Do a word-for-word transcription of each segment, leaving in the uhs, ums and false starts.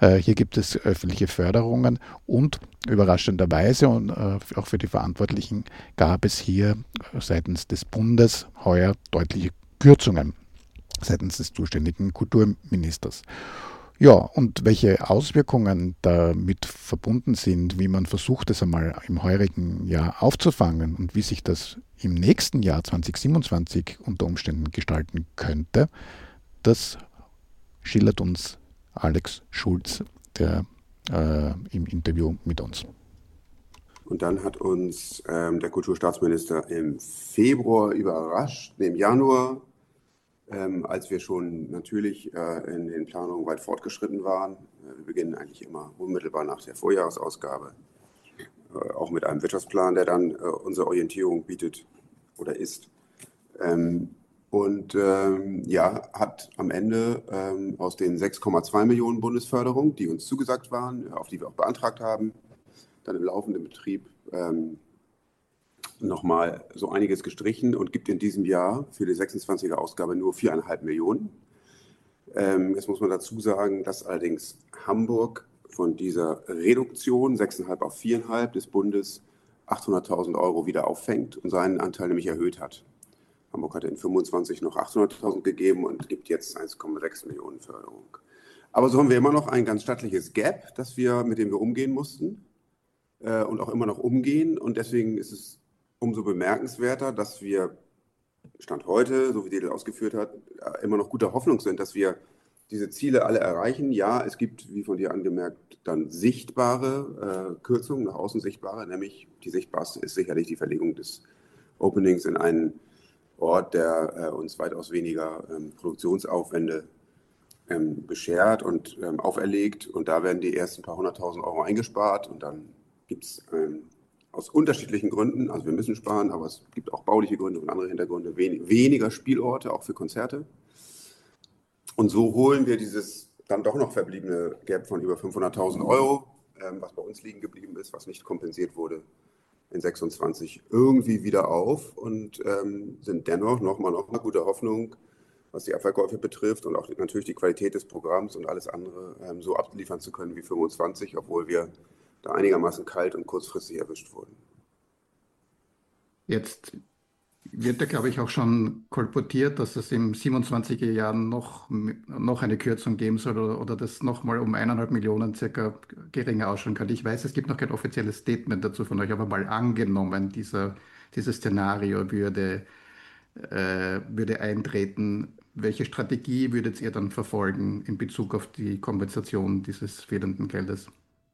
Hier gibt es öffentliche Förderungen und überraschenderweise und auch für die Verantwortlichen gab es hier seitens des Bundes heuer deutliche Kürzungen seitens des zuständigen Kulturministers. Ja, und welche Auswirkungen damit verbunden sind, wie man versucht, es einmal im heurigen Jahr aufzufangen und wie sich das im nächsten Jahr zwanzig siebenundzwanzig unter Umständen gestalten könnte, das schildert uns Alex Schulz, der äh, im Interview mit uns. Und dann hat uns ähm, der Kulturstaatsminister im Februar überrascht, im Januar, ähm, als wir schon natürlich äh, in den Planungen weit fortgeschritten waren. Wir beginnen eigentlich immer unmittelbar nach der Vorjahresausgabe, äh, auch mit einem Wirtschaftsplan, der dann äh, unsere Orientierung bietet oder ist. Ähm, und ähm, ja, hat am Ende ähm, aus den sechs Komma zwei Millionen Bundesförderung, die uns zugesagt waren, auf die wir auch beantragt haben, dann im laufenden Betrieb ähm, nochmal so einiges gestrichen und gibt in diesem Jahr für die sechsundzwanziger Ausgabe nur vier Komma fünf Millionen. Ähm, jetzt muss man dazu sagen, dass allerdings Hamburg von dieser Reduktion sechs Komma fünf auf vier Komma fünf des Bundes achthunderttausend Euro wieder auffängt und seinen Anteil nämlich erhöht hat. Hamburg hatte in fünfundzwanzig noch achthunderttausend gegeben und gibt jetzt eins Komma sechs Millionen Förderung. Aber so haben wir immer noch ein ganz stattliches Gap, das wir, mit dem wir umgehen mussten äh, und auch immer noch umgehen. Und deswegen ist es umso bemerkenswerter, dass wir Stand heute, so wie Dedel ausgeführt hat, immer noch guter Hoffnung sind, dass wir diese Ziele alle erreichen. Ja, es gibt, wie von dir angemerkt, dann sichtbare äh, Kürzungen, nach außen sichtbare, nämlich die sichtbarste ist sicherlich die Verlegung des Openings in einen Ort, der äh, uns weitaus weniger ähm, Produktionsaufwände ähm, beschert und ähm, auferlegt. Und da werden die ersten paar hunderttausend Euro eingespart und dann gibt es ähm, aus unterschiedlichen Gründen, also wir müssen sparen, aber es gibt auch bauliche Gründe und andere Hintergründe, wen, weniger Spielorte, auch für Konzerte. Und so holen wir dieses dann doch noch verbliebene Gap von über fünfhunderttausend Euro, ähm, was bei uns liegen geblieben ist, was nicht kompensiert wurde, in sechsundzwanzig irgendwie wieder auf und ähm, sind dennoch nochmal noch mal gute Hoffnung, was die Abverkäufe betrifft und auch natürlich die Qualität des Programms und alles andere ähm, so abliefern zu können wie fünfundzwanzig, obwohl wir da einigermaßen kalt und kurzfristig erwischt wurden. Jetzt wird da, glaube ich, auch schon kolportiert, dass es im siebenundzwanziger Jahr noch, noch eine Kürzung geben soll oder, oder das nochmal um eineinhalb Millionen circa geringer ausschauen kann. Ich weiß, es gibt noch kein offizielles Statement dazu von euch, aber mal angenommen, dieser, dieses Szenario würde, äh, würde eintreten. Welche Strategie würdet ihr dann verfolgen in Bezug auf die Kompensation dieses fehlenden Geldes?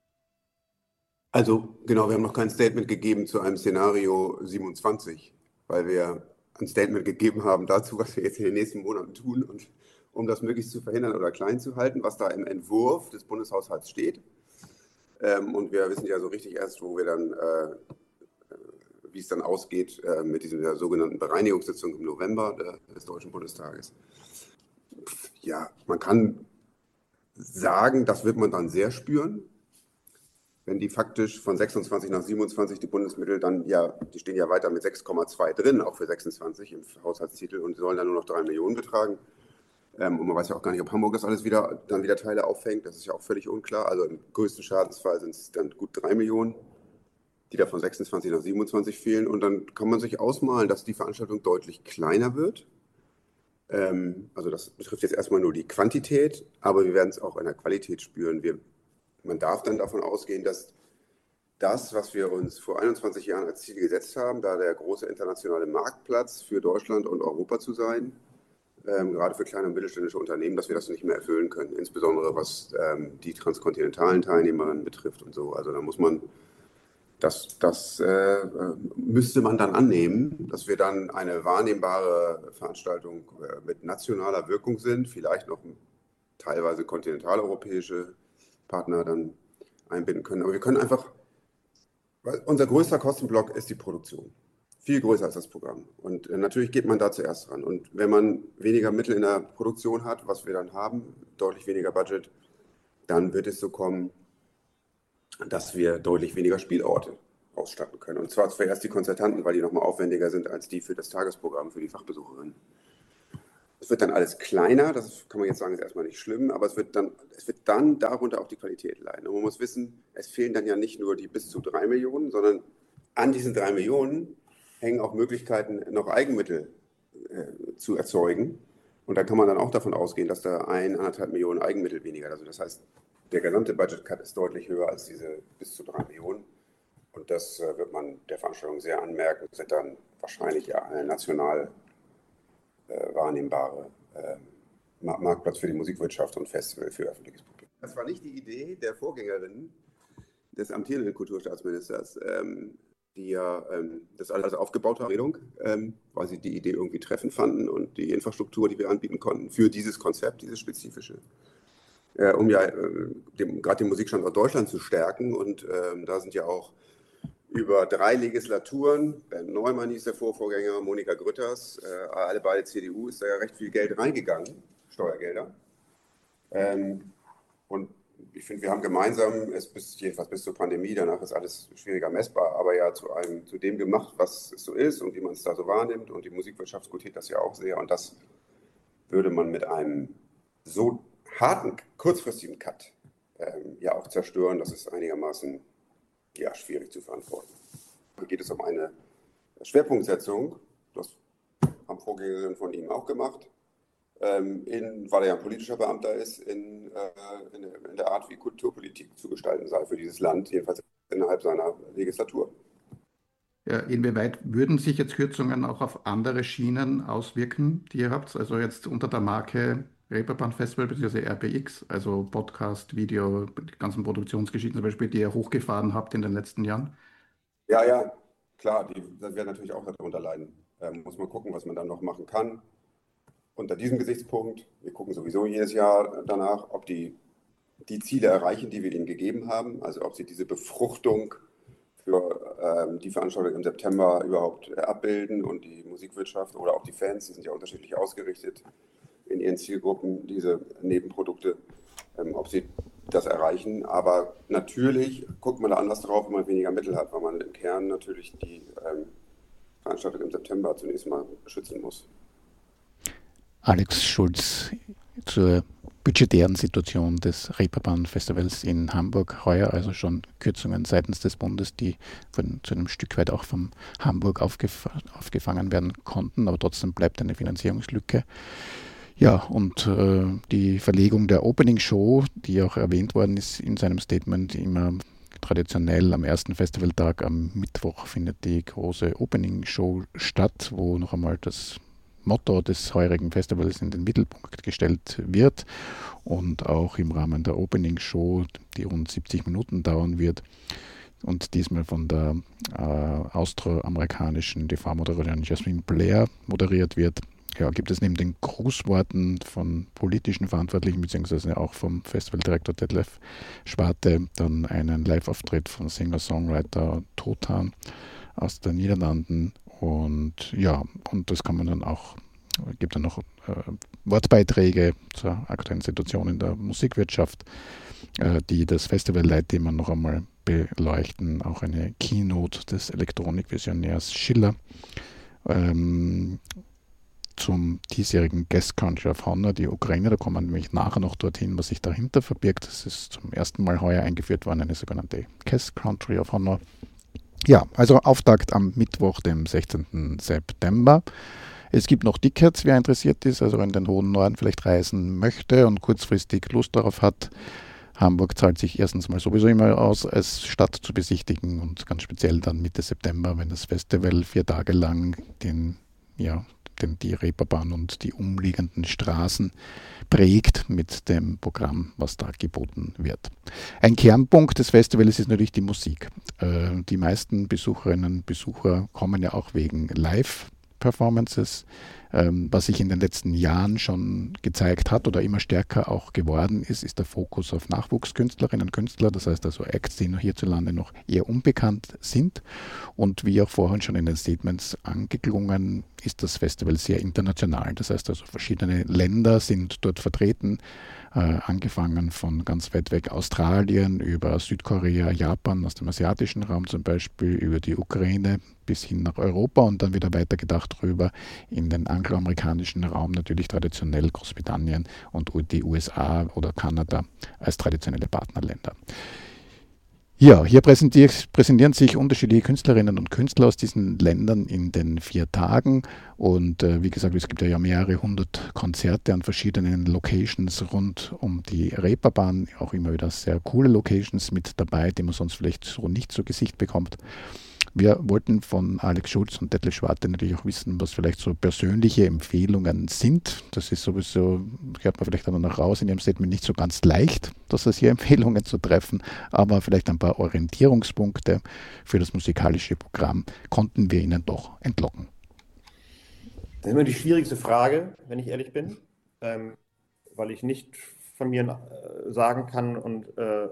Also genau, wir haben noch kein Statement gegeben zu einem Szenario siebenundzwanzig, weil wir ein Statement gegeben haben dazu, was wir jetzt in den nächsten Monaten tun, und um das möglichst zu verhindern oder klein zu halten, was da im Entwurf des Bundeshaushalts steht. Ähm, und wir wissen ja so richtig erst, wo wir dann, äh, wie es dann ausgeht äh, mit dieser sogenannten Bereinigungssitzung im November äh, des Deutschen Bundestages. Ja, man kann sagen, das wird man dann sehr spüren, wenn die faktisch von sechsundzwanzig nach siebenundzwanzig die Bundesmittel dann, ja, die stehen ja weiter mit sechs Komma zwei drin, auch für sechsundzwanzig im Haushaltstitel und sollen dann nur noch drei Millionen betragen. Ähm, und man weiß ja auch gar nicht, ob Hamburg das alles wieder, dann wieder Teile auffängt, das ist ja auch völlig unklar. Also im größten Schadensfall sind es dann gut drei Millionen, die da von sechsundzwanzig nach siebenundzwanzig fehlen. Und dann kann man sich ausmalen, dass die Veranstaltung deutlich kleiner wird. Ähm, also das betrifft jetzt erstmal nur die Quantität, aber wir werden es auch in der Qualität spüren. Wir Man darf dann davon ausgehen, dass das, was wir uns vor einundzwanzig Jahren als Ziel gesetzt haben, da der große internationale Marktplatz für Deutschland und Europa zu sein, ähm, gerade für kleine und mittelständische Unternehmen, dass wir das nicht mehr erfüllen können, insbesondere was ähm, die transkontinentalen Teilnehmerinnen betrifft und so. Also da muss man, das, das äh, müsste man dann annehmen, dass wir dann eine wahrnehmbare Veranstaltung äh, mit nationaler Wirkung sind, vielleicht noch teilweise kontinentaleuropäische Partner dann einbinden können. Aber wir können einfach, weil unser größter Kostenblock ist die Produktion. Viel größer als das Programm. Und äh, natürlich geht man da zuerst ran. Und wenn man weniger Mittel in der Produktion hat, was wir dann haben, deutlich weniger Budget, dann wird es so kommen, dass wir deutlich weniger Spielorte ausstatten können. Und zwar zuerst die Konzertanten, weil die nochmal aufwendiger sind als die für das Tagesprogramm, für die Fachbesucherinnen. Es wird dann alles kleiner, das kann man jetzt sagen, ist erstmal nicht schlimm, aber es wird dann, es wird dann darunter auch die Qualität leiden. Und man muss wissen, es fehlen dann ja nicht nur die bis zu drei Millionen, sondern an diesen drei Millionen hängen auch Möglichkeiten, noch Eigenmittel äh, zu erzeugen. Und da kann man dann auch davon ausgehen, dass da ein, anderthalb Millionen Eigenmittel weniger, also das heißt, der gesamte Budget-Cut ist deutlich höher als diese bis zu drei Millionen. Und das äh, wird man der Veranstaltung sehr anmerken. Das sind dann wahrscheinlich ja eine national äh, wahrnehmbare äh, Marktplatz für die Musikwirtschaft und Festival für öffentliches Publikum. Das war nicht die Idee der Vorgängerin des amtierenden Kulturstaatsministers, ähm, die ja ähm, das alles aufgebaut haben, ähm, weil sie die Idee irgendwie treffend fanden und die Infrastruktur, die wir anbieten konnten, für dieses Konzept, dieses spezifische, äh, um ja äh, gerade den Musikstandort Deutschland zu stärken. Und ähm, da sind ja auch über drei Legislaturen, Ben Neumann hieß der Vorvorgänger, Monika Grütters, äh, alle beide C D U, ist da ja recht viel Geld reingegangen, Steuergelder. Ähm, und ich finde, wir haben gemeinsam, es bis, jedenfalls bis zur Pandemie, danach ist alles schwieriger messbar, aber ja zu, einem, zu dem gemacht, was es so ist und wie man es da so wahrnimmt. Und die Musikwirtschaft gutiert das ja auch sehr. Und das würde man mit einem so harten, kurzfristigen Cut ähm, ja auch zerstören, dass es einigermaßen ja, schwierig zu verantworten. Hier geht es um eine Schwerpunktsetzung, das haben Vorgängerinnen von ihm auch gemacht, ähm, in, weil er ja ein politischer Beamter ist, in, äh, in, in der Art, wie Kulturpolitik zu gestalten sei für dieses Land, jedenfalls innerhalb seiner Legislatur. Ja, inwieweit würden sich jetzt Kürzungen auch auf andere Schienen auswirken, die ihr habt? Also jetzt unter der Marke Reeperbahn Festival bzw. R B X, also Podcast, Video, die ganzen Produktionsgeschichten zum Beispiel, die ihr hochgefahren habt in den letzten Jahren? Ja, ja, klar, die das werden natürlich auch darunter leiden. Ähm, muss man gucken, was man dann noch machen kann. Unter diesem Gesichtspunkt, wir gucken sowieso jedes Jahr danach, ob die die Ziele erreichen, die wir ihnen gegeben haben, also ob sie diese Befruchtung für ähm, die Veranstaltung im September überhaupt äh, abbilden und die Musikwirtschaft oder auch die Fans, die sind ja unterschiedlich ausgerichtet in ihren Zielgruppen, diese Nebenprodukte, ähm, ob sie das erreichen. Aber natürlich guckt man da anders drauf, wenn man weniger Mittel hat, weil man im Kern natürlich die ähm, Veranstaltung im September zunächst mal schützen muss. Alex Schulz zur budgetären Situation des Reeperbahn Festivals in Hamburg. Heuer also schon Kürzungen seitens des Bundes, die von, zu einem Stück weit auch von Hamburg aufgef- aufgefangen werden konnten, aber trotzdem bleibt eine Finanzierungslücke. Ja, und äh, die Verlegung der Opening Show, die auch erwähnt worden ist in seinem Statement, immer traditionell am ersten Festivaltag am Mittwoch findet die große Opening Show statt, wo noch einmal das Motto des heurigen Festivals in den Mittelpunkt gestellt wird und auch im Rahmen der Opening Show, die rund siebzig Minuten dauern wird und diesmal von der äh, austroamerikanischen T V-Moderatorin Jasmine Blair moderiert wird. Ja, gibt es neben den Grußworten von politischen Verantwortlichen beziehungsweise auch vom Festivaldirektor Detlef Schwarte dann einen Live-Auftritt von Singer-Songwriter Totan aus den Niederlanden. Und ja, und das kann man dann auch, gibt dann noch äh, Wortbeiträge zur aktuellen Situation in der Musikwirtschaft, äh, die das Festivalleitthema noch einmal beleuchten. Auch eine Keynote des Elektronikvisionärs Schiller ähm, zum diesjährigen Guest Country of Honor, die Ukraine. Da kommen wir nämlich nachher noch dorthin, was sich dahinter verbirgt. Das ist zum ersten Mal heuer eingeführt worden, eine sogenannte Guest Country of Honor. Ja, also Auftakt am Mittwoch, dem sechzehnten September. Es gibt noch Tickets, wer interessiert ist, also in den hohen Norden vielleicht reisen möchte und kurzfristig Lust darauf hat. Hamburg zahlt sich erstens mal sowieso immer aus, als Stadt zu besichtigen und ganz speziell dann Mitte September, wenn das Festival vier Tage lang den, ja, den, die Reeperbahn und die umliegenden Straßen prägt mit dem Programm, was da geboten wird. Ein Kernpunkt des Festivals ist natürlich die Musik. Äh, die meisten Besucherinnen und Besucher kommen ja auch wegen Live-Performances, ähm, was sich in den letzten Jahren schon gezeigt hat oder immer stärker auch geworden ist, ist der Fokus auf Nachwuchskünstlerinnen und Künstler, das heißt also Acts, die hierzulande noch eher unbekannt sind. Und wie auch vorhin schon in den Statements angeklungen, ist das Festival sehr international. Das heißt also verschiedene Länder sind dort vertreten, äh, angefangen von ganz weit weg Australien über Südkorea, Japan, aus dem asiatischen Raum zum Beispiel, über die Ukraine bis hin nach Europa und dann wieder weitergedacht rüber in den angloamerikanischen Raum, natürlich traditionell Großbritannien und die U S A oder Kanada als traditionelle Partnerländer. Ja, hier präsentieren sich unterschiedliche Künstlerinnen und Künstler aus diesen Ländern in den vier Tagen und äh, wie gesagt, es gibt ja mehrere hundert Konzerte an verschiedenen Locations rund um die Reeperbahn, auch immer wieder sehr coole Locations mit dabei, die man sonst vielleicht so nicht zu Gesicht bekommt. Wir wollten von Alex Schulz und Detlef Schwarte natürlich auch wissen, was vielleicht so persönliche Empfehlungen sind. Das ist sowieso, hört man vielleicht dann noch raus in Ihrem Statement, nicht so ganz leicht, dass es hier Empfehlungen zu treffen, aber vielleicht ein paar Orientierungspunkte für das musikalische Programm konnten wir Ihnen doch entlocken. Das ist immer die schwierigste Frage, wenn ich ehrlich bin, ähm, weil ich nicht von mir äh, sagen kann und äh,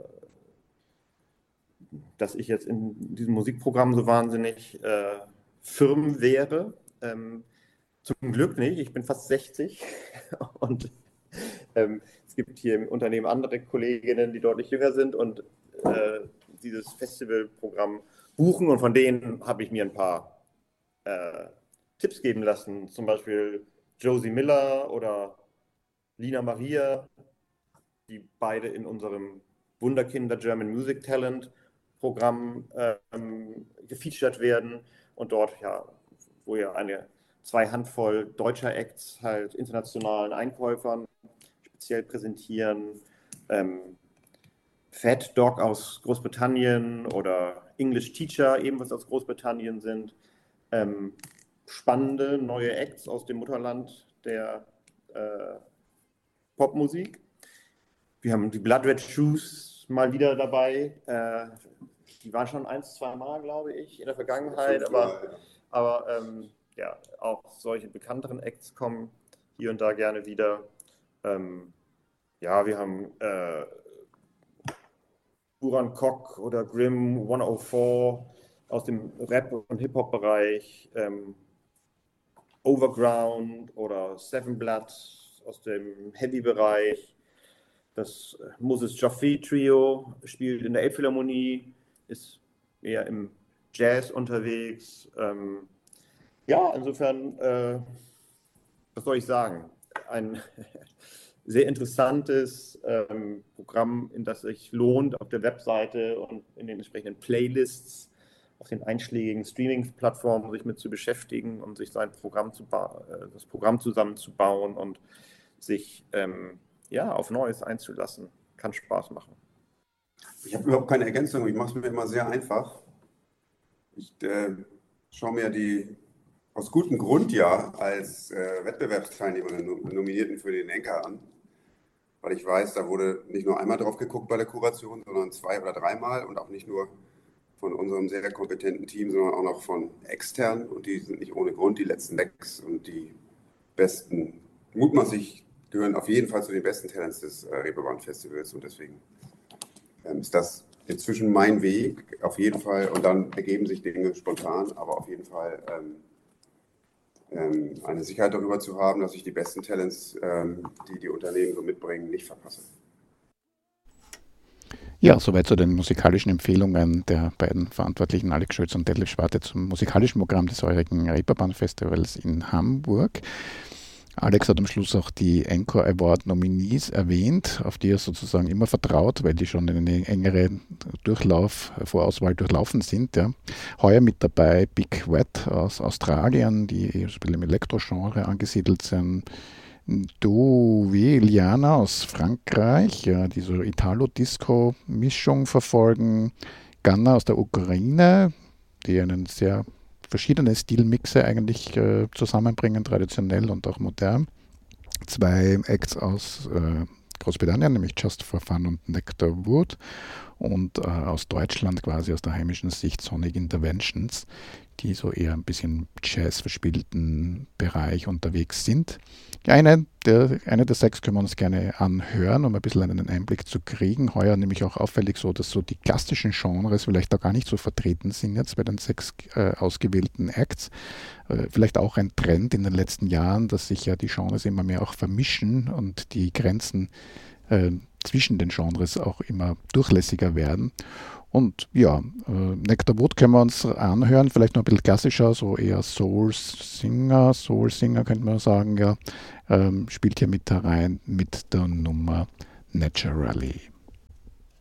dass ich jetzt in diesem Musikprogramm so wahnsinnig äh, firm wäre. Ähm, zum Glück nicht, ich bin fast sechzig und ähm, es gibt hier im Unternehmen andere Kolleginnen, die deutlich jünger sind und äh, dieses Festivalprogramm buchen und von denen habe ich mir ein paar äh, Tipps geben lassen, zum Beispiel Josie Miller oder Lina Maria, die beide in unserem Wunderkinder German Music Talent Programm ähm, gefeatured werden und dort ja, wo ja eine zwei Handvoll deutscher Acts halt internationalen Einkäufern speziell präsentieren. Ähm, Fat Dog aus Großbritannien oder English Teacher ebenfalls aus Großbritannien sind. Ähm, spannende neue Acts aus dem Mutterland der äh, Popmusik. Wir haben die Blood Red Shoes mal wieder dabei. Äh, die waren schon ein, zwei Mal, glaube ich, in der Vergangenheit. Aber, aber ähm, ja, auch solche bekannteren Acts kommen hier und da gerne wieder. Ähm, ja, wir haben äh, Buran Kok oder Grimm hundertvier aus dem Rap- und Hip-Hop-Bereich. Ähm, Overground oder Seven Blood aus dem Heavy-Bereich. Das Moses Jaffe Trio spielt in der Elbphilharmonie, ist eher im Jazz unterwegs. Ähm, ja, insofern, äh, was soll ich sagen? Ein sehr interessantes ähm, Programm, in das sich lohnt, auf der Webseite und in den entsprechenden Playlists auf den einschlägigen Streaming-Plattformen sich mit zu beschäftigen und sich sein Programm zu ba- das Programm zusammenzubauen und sich ähm, ja, auf Neues einzulassen. Kann Spaß machen. Ich habe überhaupt keine Ergänzung, ich mache es mir immer sehr einfach. Ich äh, schaue mir die aus gutem Grund ja als äh, Wettbewerbsteilnehmer Nominierten für den Enker an, weil ich weiß, da wurde nicht nur einmal drauf geguckt bei der Kuration, sondern zwei oder dreimal und auch nicht nur von unserem sehr kompetenten Team, sondern auch noch von extern und die sind nicht ohne Grund die letzten sechs und die besten, mutmaßlich gehören auf jeden Fall zu den besten Talents des äh, Reeperbahn-Festivals und deswegen ähm, ist das inzwischen mein Weg, auf jeden Fall, und dann ergeben sich Dinge spontan, aber auf jeden Fall ähm, ähm, eine Sicherheit darüber zu haben, dass ich die besten Talents, ähm, die die Unternehmen so mitbringen, nicht verpasse. Ja, soweit zu den musikalischen Empfehlungen der beiden Verantwortlichen Alex Schulz und Detlef Schwarte zum musikalischen Programm des heurigen Reeperbahn-Festivals in Hamburg. Alex hat am Schluss auch die Encore Award Nominees erwähnt, auf die er sozusagen immer vertraut, weil die schon eine engere Durchlauf, Vorauswahl durchlaufen sind. Ja. Heuer mit dabei Big Wet aus Australien, die im Elektrogenre angesiedelt sind. Dove Liana aus Frankreich, ja, die so Italo-Disco-Mischung verfolgen. Ganna aus der Ukraine, die einen sehr verschiedene Stilmixe eigentlich äh, zusammenbringen, traditionell und auch modern. Zwei Acts aus äh, Großbritannien, nämlich Just for Fun und Nectar Wood. und äh, aus Deutschland quasi aus der heimischen Sicht Sonic Interventions, die so eher ein bisschen Jazz verspielten Bereich unterwegs sind. Eine der, eine der sechs können wir uns gerne anhören, um ein bisschen einen Einblick zu kriegen. Heuer nämlich auch auffällig so, dass so die klassischen Genres vielleicht auch gar nicht so vertreten sind jetzt bei den sechs äh, ausgewählten Acts. Äh, vielleicht auch ein Trend in den letzten Jahren, dass sich ja die Genres immer mehr auch vermischen und die Grenzen äh, zwischen den Genres auch immer durchlässiger werden. Und ja, äh, Nectar Wood können wir uns anhören, vielleicht noch ein bisschen klassischer, so eher Soul-Singer, Soul-Singer könnte man sagen, ja, ähm, spielt hier mit herein mit der Nummer Naturally.